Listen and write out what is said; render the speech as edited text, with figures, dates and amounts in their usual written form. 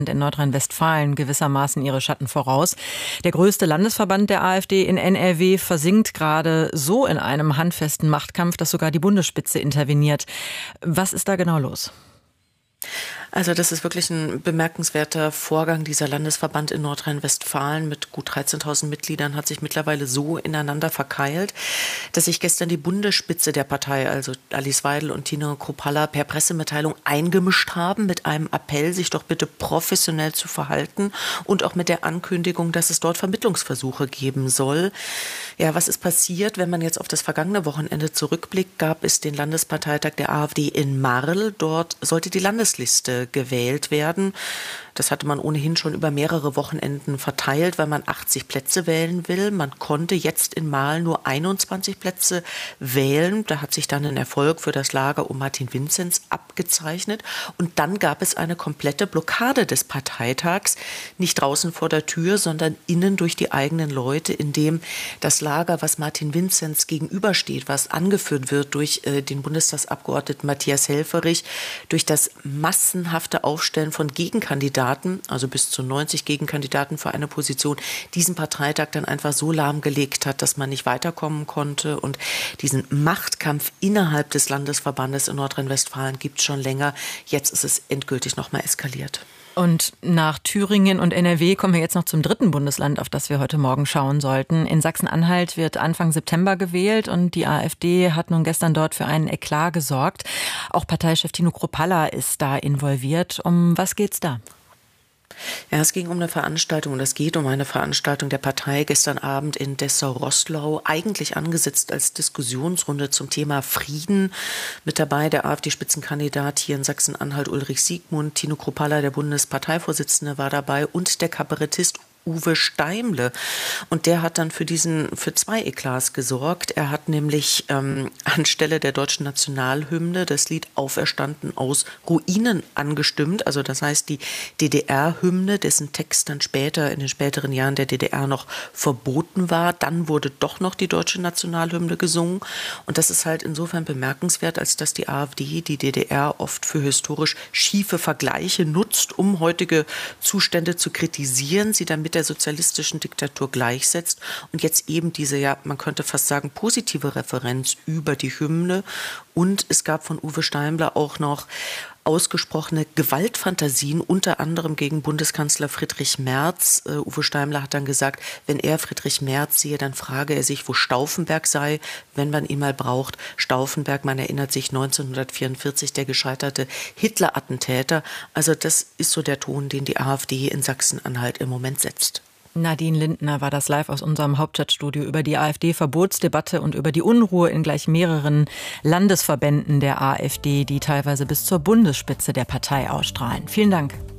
in Nordrhein-Westfalen gewissermaßen ihre Schatten voraus. Der größte Landesverband der AfD in NRW versinkt gerade so in einem handfesten Machtkampf, dass sogar die Bundesspitze interveniert. Was ist da genau los? Also das ist wirklich ein bemerkenswerter Vorgang. Dieser Landesverband in Nordrhein-Westfalen mit gut 13.000 Mitgliedern hat sich mittlerweile so ineinander verkeilt, dass sich gestern die Bundesspitze der Partei, also Alice Weidel und Tino Kruppalla, per Pressemitteilung eingemischt haben mit einem Appell, sich doch bitte professionell zu verhalten und auch mit der Ankündigung, dass es dort Vermittlungsversuche geben soll. Ja, was ist passiert? Wenn man jetzt auf das vergangene Wochenende zurückblickt, gab es den Landesparteitag der AfD in Marl. Dort sollte die Landesliste gewählt werden. Das hatte man ohnehin schon über mehrere Wochenenden verteilt, weil man 80 Plätze wählen will. Man konnte jetzt in Marl nur 21 Plätze wählen. Da hat sich dann ein Erfolg für das Lager um Martin Vinzenz abgezeichnet. Und dann gab es eine komplette Blockade des Parteitags. Nicht draußen vor der Tür, sondern innen durch die eigenen Leute, indem das Lager, was Martin Vinzenz gegenübersteht, was angeführt wird durch den Bundestagsabgeordneten Matthias Helfferich, durch das massenhafte Aufstellen von Gegenkandidaten, also bis zu 90 Gegenkandidaten für eine Position, diesen Parteitag dann einfach so lahmgelegt hat, dass man nicht weiterkommen konnte. Und diesen Machtkampf innerhalb des Landesverbandes in Nordrhein-Westfalen gibt es schon länger. Jetzt ist es endgültig nochmal eskaliert. Und nach Thüringen und NRW kommen wir jetzt noch zum dritten Bundesland, auf das wir heute Morgen schauen sollten. In Sachsen-Anhalt wird Anfang September gewählt und die AfD hat nun gestern dort für einen Eklat gesorgt. Auch Parteichef Tino Kruppalla ist da involviert. Um was geht's da? Ja, es ging um eine Veranstaltung und es geht um eine Veranstaltung der Partei gestern Abend in Dessau-Roßlau, eigentlich angesetzt als Diskussionsrunde zum Thema Frieden. Mit dabei der AfD-Spitzenkandidat hier in Sachsen-Anhalt Ulrich Siegmund, Tino Kruppalla, der Bundesparteivorsitzende, war dabei und der Kabarettist Uwe Steimle. Und der hat dann für zwei Eklats gesorgt. Er hat nämlich anstelle der deutschen Nationalhymne das Lied Auferstanden aus Ruinen angestimmt. Also das heißt die DDR-Hymne, dessen Text dann später in den späteren Jahren der DDR noch verboten war. Dann wurde doch noch die deutsche Nationalhymne gesungen. Und das ist halt insofern bemerkenswert, als dass die AfD die DDR oft für historisch schiefe Vergleiche nutzt, um heutige Zustände zu kritisieren, sie dann mit der sozialistischen Diktatur gleichsetzt und jetzt eben diese, ja, man könnte fast sagen, positive Referenz über die Hymne. Und es gab von Uwe Steimle auch noch ausgesprochene Gewaltfantasien, unter anderem gegen Bundeskanzler Friedrich Merz. Uwe Steimle hat dann gesagt, wenn er Friedrich Merz sehe, dann frage er sich, wo Stauffenberg sei, wenn man ihn mal braucht. Stauffenberg, man erinnert sich, 1944 der gescheiterte Hitler-Attentäter. Also das ist so der Ton, den die AfD in Sachsen-Anhalt im Moment setzt. Nadine Lindner war das live aus unserem Hauptstadtstudio über die AfD-Verbotsdebatte und über die Unruhe in gleich mehreren Landesverbänden der AfD, die teilweise bis zur Bundesspitze der Partei ausstrahlen. Vielen Dank.